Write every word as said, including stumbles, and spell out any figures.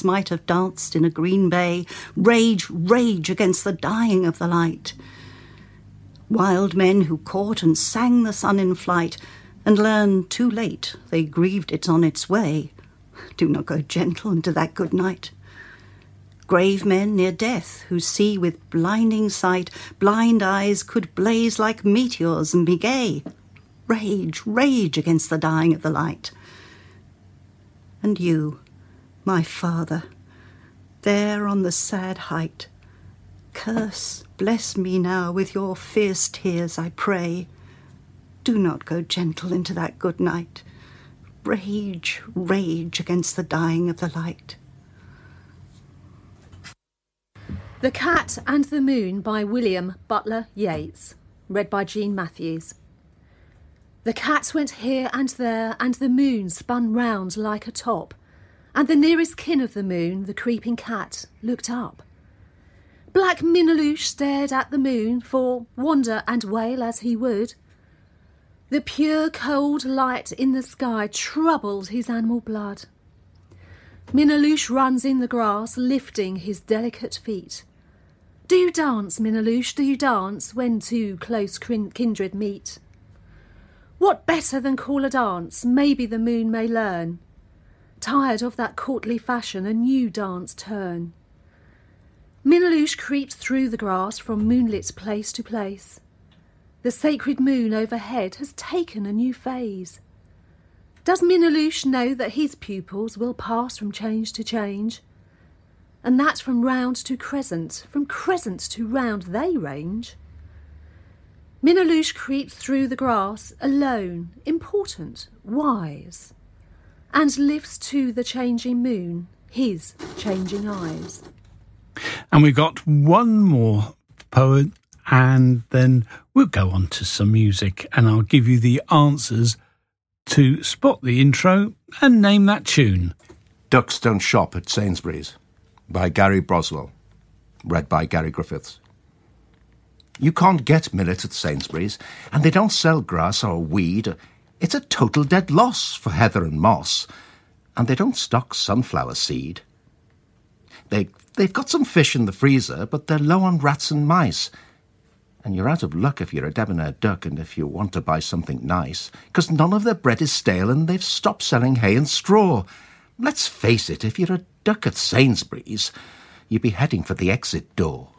might have danced in a green bay, rage, rage against the dying of the light. Wild men who caught and sang the sun in flight, and learned too late they grieved it on its way. Do not go gentle into that good night. Grave men near death who see with blinding sight, blind eyes could blaze like meteors and be gay. Rage, rage against the dying of the light. And you, my father, there on the sad height, curse, bless me now with your fierce tears, I pray. Do not go gentle into that good night. Rage, rage against the dying of the light. The Cat and the Moon by William Butler Yeats, read by Jean Matthews. The cat went here and there, and the moon spun round like a top, and the nearest kin of the moon, the creeping cat, looked up. Black Minnaloushe stared at the moon, for wonder and wail as he would. The pure cold light in the sky troubled his animal blood. Minnaloushe runs in the grass, lifting his delicate feet. Do you dance, Minnaloushe, do you dance, when two close kindred meet? What better than call a dance, maybe the moon may learn. Tired of that courtly fashion, a new dance turn. Minnaloushe creeps through the grass from moonlit place to place. The sacred moon overhead has taken a new phase. Does Minnaloushe know that his pupils will pass from change to change? And that from round to crescent, from crescent to round they range? Minnaloushe creeps through the grass, alone, important, wise, and lifts to the changing moon his changing eyes. And we've got one more poem, and then we'll go on to some music, and I'll give you the answers to spot the intro and name that tune. Ducks Don't Shop at Sainsbury's by Gary Broswell, read by Gary Griffiths. You can't get millet at Sainsbury's, and they don't sell grass or weed. It's a total dead loss for heather and moss, and they don't stock sunflower seed. They, they've got some fish in the freezer, but they're low on rats and mice. And you're out of luck if you're a debonair duck and if you want to buy something nice, because none of their bread is stale and they've stopped selling hay and straw. Let's face it, if you're a duck at Sainsbury's, you'd be heading for the exit door.